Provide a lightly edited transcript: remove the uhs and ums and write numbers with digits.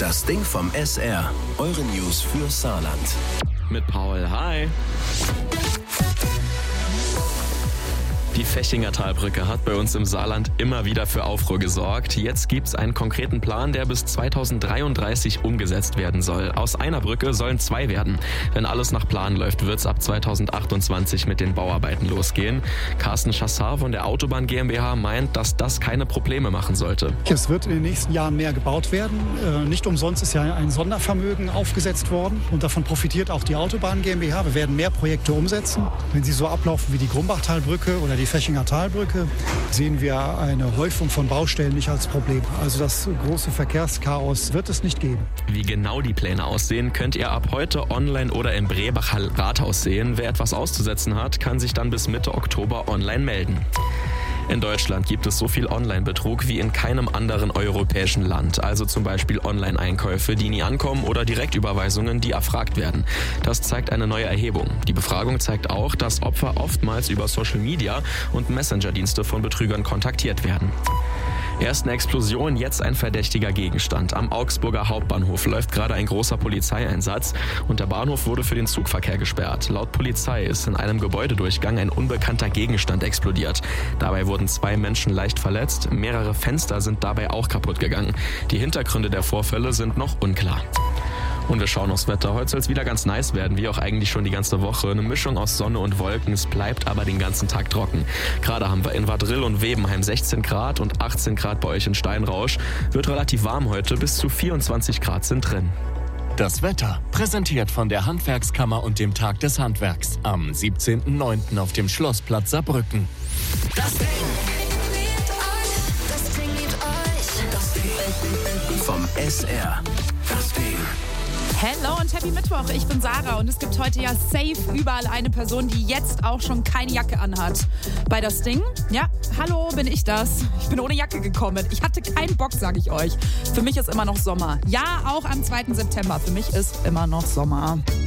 Das Ding vom SR. Eure News für Saarland. Mit Paul, hi. Die Fechinger Talbrücke hat bei uns im Saarland immer wieder für Aufruhr gesorgt. Jetzt gibt's einen konkreten Plan, der bis 2033 umgesetzt werden soll. Aus einer Brücke sollen 2 werden. Wenn alles nach Plan läuft, wird's ab 2028 mit den Bauarbeiten losgehen. Carsten Chassar von der Autobahn GmbH meint, dass das keine Probleme machen sollte. Es wird in den nächsten Jahren mehr gebaut werden. Nicht umsonst ist ja ein Sondervermögen aufgesetzt worden. Und davon profitiert auch die Autobahn GmbH. Wir werden mehr Projekte umsetzen. Wenn sie so ablaufen wie die Grumbachtalbrücke oder die Fechinger Talbrücke, sehen wir eine Häufung von Baustellen nicht als Problem. Also das große Verkehrschaos wird es nicht geben. Wie genau die Pläne aussehen, könnt ihr ab heute online oder im Brebacher Rathaus sehen. Wer etwas auszusetzen hat, kann sich dann bis Mitte Oktober online melden. In Deutschland gibt es so viel Online-Betrug wie in keinem anderen europäischen Land. Also zum Beispiel Online-Einkäufe, die nie ankommen oder Direktüberweisungen, die erfragt werden. Das zeigt eine neue Erhebung. Die Befragung zeigt auch, dass Opfer oftmals über Social Media und Messenger-Dienste von Betrügern kontaktiert werden. Erst eine Explosion, jetzt ein verdächtiger Gegenstand. Am Augsburger Hauptbahnhof läuft gerade ein großer Polizeieinsatz und der Bahnhof wurde für den Zugverkehr gesperrt. Laut Polizei ist in einem Gebäudedurchgang ein unbekannter Gegenstand explodiert. Dabei wurden 2 Menschen leicht verletzt, mehrere Fenster sind dabei auch kaputt gegangen. Die Hintergründe der Vorfälle sind noch unklar. Und wir schauen aufs Wetter. Heute soll es wieder ganz nice werden, wie auch eigentlich schon die ganze Woche. Eine Mischung aus Sonne und Wolken, es bleibt aber den ganzen Tag trocken. Gerade haben wir in Wadrill und Webenheim 16 Grad und 18 Grad bei euch in Steinrausch. Wird relativ warm heute, bis zu 24 Grad sind drin. Das Wetter, präsentiert von der Handwerkskammer und dem Tag des Handwerks. Am 17.09. auf dem Schlossplatz Saarbrücken. Das Ding. Das Ding vom SR. Das Ding. Hello und Happy Mittwoch, ich bin Sarah und es gibt heute ja safe überall eine Person, die jetzt auch schon keine Jacke anhat. Bei das Ding, ja, hallo, bin ich das. Ich bin ohne Jacke gekommen. Ich hatte keinen Bock, sage ich euch. Für mich ist immer noch Sommer. Ja, auch am 2. September. Für mich ist immer noch Sommer.